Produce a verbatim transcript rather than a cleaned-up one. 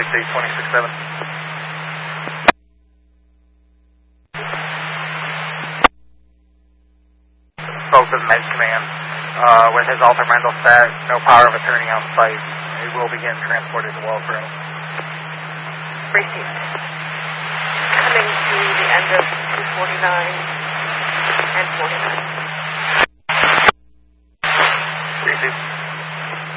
Interstate twenty-six seven. Spoke with Med Command. Uh, with his alter mental set, no power of attorney on site. He will begin transported to Wellsboro. Received. Coming to the end of two forty-nine and forty-nine. Received.